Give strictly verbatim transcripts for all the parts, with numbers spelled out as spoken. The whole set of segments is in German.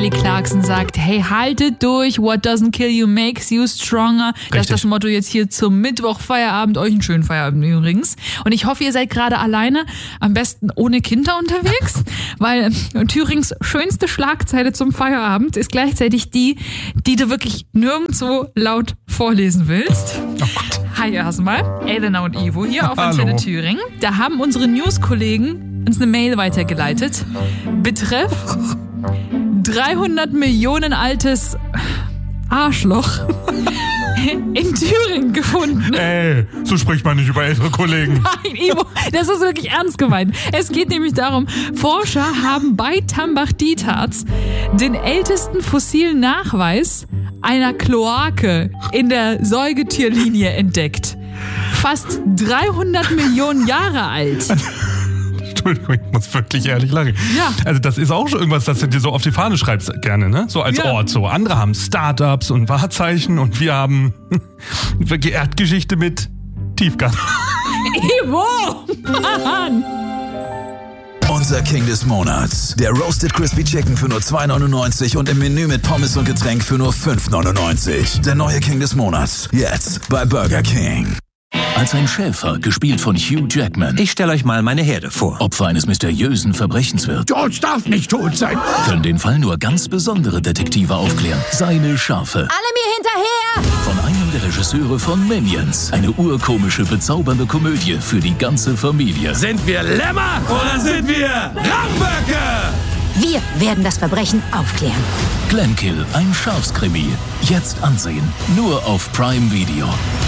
Kelly Clarkson sagt, hey, haltet durch, what doesn't kill you makes you stronger. Richtig. Das ist das Motto jetzt hier zum Mittwoch-Feierabend. Euch einen schönen Feierabend übrigens. Und ich hoffe, ihr seid gerade alleine, am besten ohne Kinder unterwegs, weil Thürings schönste Schlagzeile zum Feierabend ist gleichzeitig die, die du wirklich nirgendwo laut vorlesen willst. Oh Gott. Hi erstmal, Elena und Ivo hier auf Hallo. Antenne Thüringen. Da haben unsere News-Kollegen uns eine Mail weitergeleitet. Betreff dreihundert Millionen altes Arschloch in Thüringen gefunden. Ey, so spricht man nicht über ältere Kollegen. Nein, Ivo, das ist wirklich ernst gemeint. Es geht nämlich darum, Forscher haben bei Tambach-Dietharz den ältesten fossilen Nachweis einer Kloake in der Säugetierlinie entdeckt. Fast dreihundert Millionen Jahre alt. Entschuldigung, ich muss wirklich ehrlich lachen. Ja. Also das ist auch schon irgendwas, das du dir so auf die Fahne schreibst gerne, ne? So als Ja. Ort so. Andere haben Startups und Wahrzeichen und wir haben Erdgeschichte mit Tiefgang. Ivo! Mann! Unser King des Monats. Der Roasted Crispy Chicken für nur zwei neunundneunzig und im Menü mit Pommes und Getränk für nur fünf neunundneunzig. Der neue King des Monats. Jetzt bei Burger King. Als ein Schäfer, gespielt von Hugh Jackman, Ich stelle euch mal meine Herde vor. Opfer eines mysteriösen Verbrechens wird, George darf nicht tot sein. können den Fall nur ganz besondere Detektive aufklären. Seine Schafe. Alle mir hinterher! Von einem der Regisseure von Minions. Eine urkomische, bezaubernde Komödie für die ganze Familie. Sind wir Lämmer oder sind wir Ramböcke? Wir werden das Verbrechen aufklären. Glenkill, ein Schafskrimi. Jetzt ansehen. Nur auf Prime Video.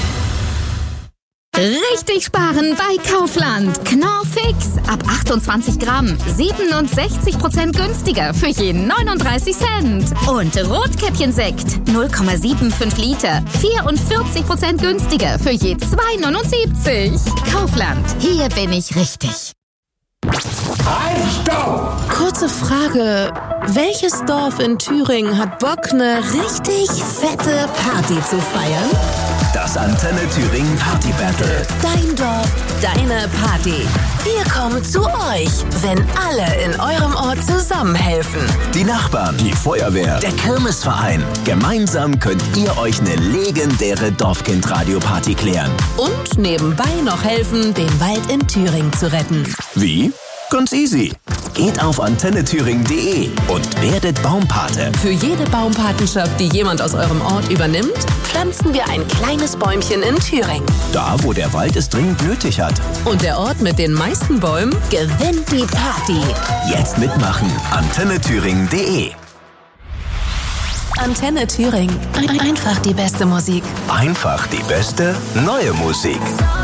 Richtig sparen bei Kaufland. Knorrfix ab achtundzwanzig Gramm. siebenundsechzig Prozent günstiger für jeden neununddreißig Cent. Und Rotkäppchensekt null Komma fünfundsiebzig Liter. vierundvierzig Prozent günstiger für je zwei neunundsiebzig. Kaufland. Hier bin ich richtig. Kurze Frage. Welches Dorf in Thüringen hat Bock, eine richtig fette Party zu feiern? Das Antenne Thüringen Party Battle. Dein Dorf, deine Party. Wir kommen zu euch, wenn alle in eurem Ort zusammenhelfen. Die Nachbarn, die Feuerwehr, der Kirmesverein. Gemeinsam könnt ihr euch eine legendäre Dorfkind-Radio-Party klären. Und nebenbei noch helfen, den Wald in Thüringen zu retten. Wie? Ganz easy. Geht auf antenne thüringen punkt de und werdet Baumpate. Für jede Baumpatenschaft, die jemand aus eurem Ort übernimmt, pflanzen wir ein kleines Bäumchen in Thüringen. Da, wo der Wald es dringend nötig hat. Und der Ort mit den meisten Bäumen gewinnt die Party. Jetzt mitmachen. antenne thüringen punkt de. Antenne Thüringen. Ein- Einfach die beste Musik. Einfach die beste neue Musik.